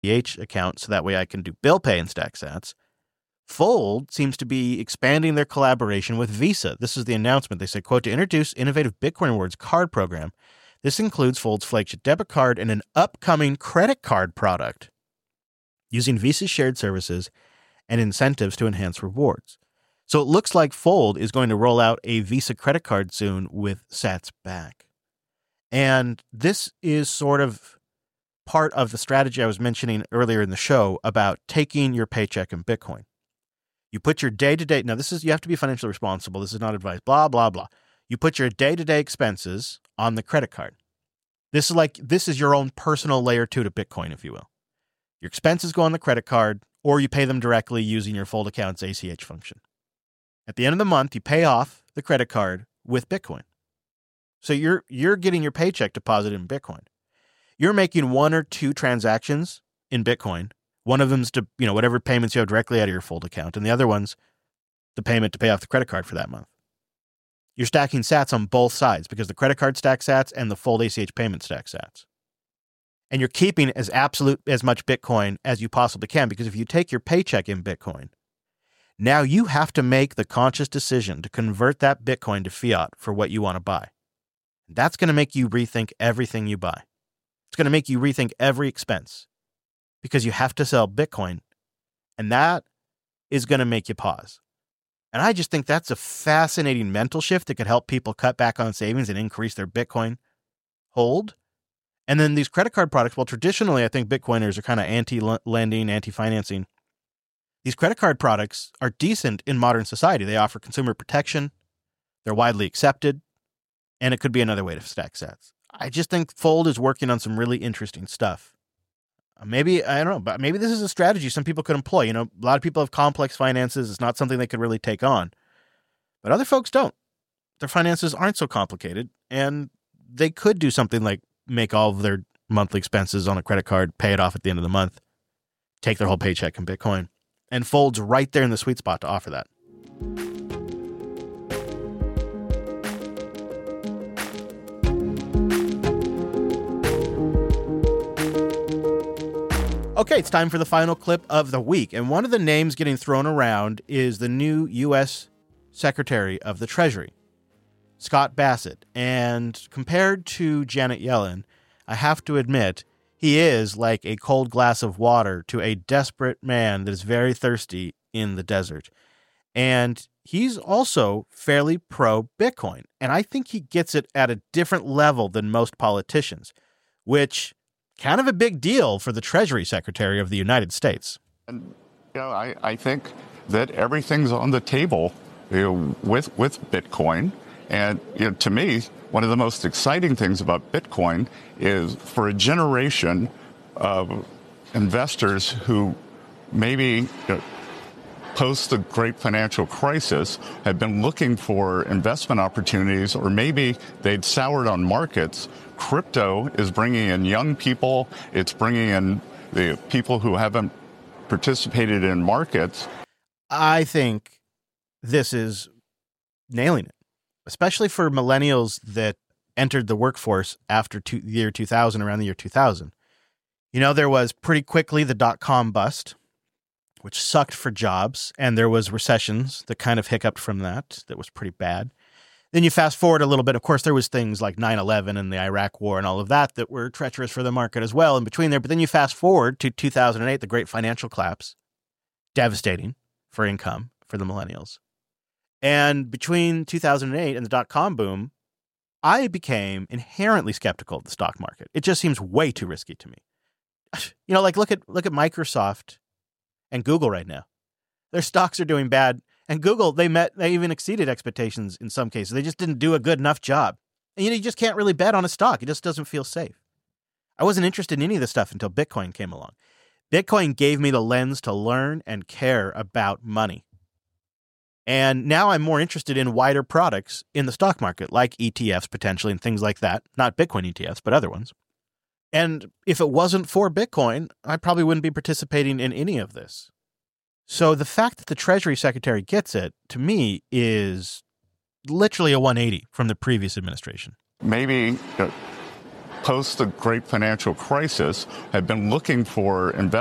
account so that way I can do bill pay in StackSats. Fold seems to be expanding their collaboration with Visa. This is the announcement. They say, quote, to introduce innovative Bitcoin rewards card program. This includes Fold's flagship debit card and an upcoming credit card product using Visa's shared services and incentives to enhance rewards. So it looks like Fold is going to roll out a Visa credit card soon with Sats back. And this is sort of part of the strategy I was mentioning earlier in the show about taking your paycheck in Bitcoin. You put your day-to-day, now this is, you have to be financially responsible. This is not advice, blah, blah, blah. You put your day-to-day expenses on the credit card. This is your own personal layer 2 to Bitcoin, if you will. Your expenses go on the credit card, or you pay them directly using your Fold account's ACH function. At the end of the month, you pay off the credit card with Bitcoin. So you're getting your paycheck deposited in Bitcoin. You're making one or two transactions in Bitcoin. One of them's to, whatever payments you have directly out of your Fold account, and the other one's the payment to pay off the credit card for that month. You're stacking sats on both sides because the credit card stacks sats and the Fold ACH payment stacks sats. And you're keeping as much Bitcoin as you possibly can, because if you take your paycheck in Bitcoin, now you have to make the conscious decision to convert that Bitcoin to fiat for what you want to buy. That's going to make you rethink everything you buy. It's going to make you rethink every expense because you have to sell Bitcoin, and that is going to make you pause. And I just think that's a fascinating mental shift that could help people cut back on savings and increase their Bitcoin hold. And then these credit card products, well, traditionally, I think Bitcoiners are kind of anti-lending, anti-financing. These credit card products are decent in modern society. They offer consumer protection. They're widely accepted. And it could be another way to stack sats. I just think Fold is working on some really interesting stuff. Maybe, I don't know, but maybe this is a strategy some people could employ. A lot of people have complex finances. It's not something they could really take on. But other folks don't. Their finances aren't so complicated. And they could do something like make all of their monthly expenses on a credit card, pay it off at the end of the month, take their whole paycheck in Bitcoin. And Fold's right there in the sweet spot to offer that. Okay, it's time for the final clip of the week. And one of the names getting thrown around is the new U.S. Secretary of the Treasury, Scott Bassett. And compared to Janet Yellen, I have to admit, he is like a cold glass of water to a desperate man that is very thirsty in the desert. And he's also fairly pro-Bitcoin. And I think he gets it at a different level than most politicians, which kind of a big deal for the Treasury Secretary of the United States. And, I think that everything's on the table with Bitcoin. And to me, one of the most exciting things about Bitcoin is for a generation of investors who maybe post the great financial crisis have been looking for investment opportunities, or maybe they'd soured on markets. Crypto is bringing in young people. It's bringing in the people who haven't participated in markets. I think this is nailing it, especially for millennials that entered the workforce after the year 2000, around the year 2000. There was pretty quickly the dot-com bust, which sucked for jobs, and there was recessions that kind of hiccuped from that was pretty bad. Then you fast forward a little bit. Of course, there was things like 9/11 and the Iraq War and all of that were treacherous for the market as well in between there. But then you fast forward to 2008, the great financial collapse, devastating for income for the millennials. And between 2008 and the dot-com boom, I became inherently skeptical of the stock market. It just seems way too risky to me. Look at Microsoft and Google right now. Their stocks are doing bad. And Google, they even exceeded expectations in some cases. They just didn't do a good enough job. And you just can't really bet on a stock. It just doesn't feel safe. I wasn't interested in any of this stuff until Bitcoin came along. Bitcoin gave me the lens to learn and care about money. And now I'm more interested in wider products in the stock market, like ETFs potentially and things like that. Not Bitcoin ETFs, but other ones. And if it wasn't for Bitcoin, I probably wouldn't be participating in any of this. So the fact that the Treasury Secretary gets it, to me, is literally a 180 from the previous administration. Maybe post the great financial crisis, have been looking for investors